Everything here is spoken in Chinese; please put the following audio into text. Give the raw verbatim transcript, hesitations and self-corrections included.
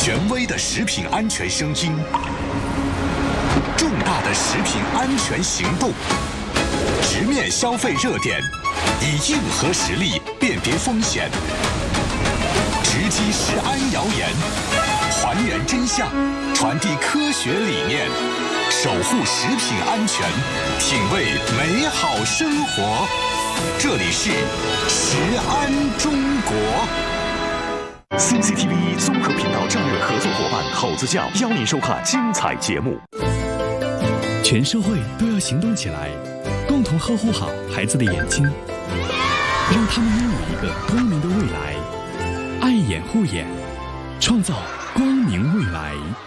权威的食品安全声音，重大的食品安全行动，直面消费热点，以硬核实力辨别风险，直击食安谣言，还原真相，传递科学理念，守护食品安全，品味美好生活。这里是食安中国。C C T V 综合频道战略合作伙伴好子酱邀您收看精彩节目。 全社会都要行动起来，共同呵护好孩子的眼睛，让他们拥有一个光明的未来。爱眼护眼，创造光明未来。